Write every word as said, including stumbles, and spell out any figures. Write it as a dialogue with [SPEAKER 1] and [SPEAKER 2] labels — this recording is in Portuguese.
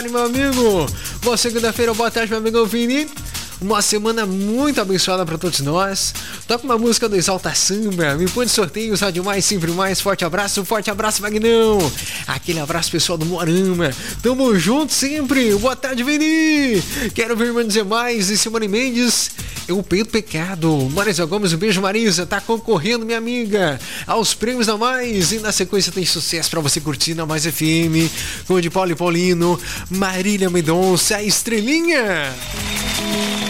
[SPEAKER 1] Meu amigo, boa segunda-feira, boa tarde, meu amigo Vini. Uma semana muito abençoada para todos nós. Toca uma música do Exalta Samba, me põe de sorteios, rádio mais, sempre mais. Forte abraço, forte abraço, Magnão. Aquele abraço pessoal do Morama. Tamo junto sempre. Boa tarde, Vini. Quero ver irmã dizer mais. E Simone Mendes, eu peito pecado. Marisa Gomes, um beijo, Marisa. Tá concorrendo, minha amiga, aos prêmios da Mais. E na sequência tem sucesso pra você curtir na Mais F M. Com o de Paulo e Paulino, Marília Mendonça, a Estrelinha.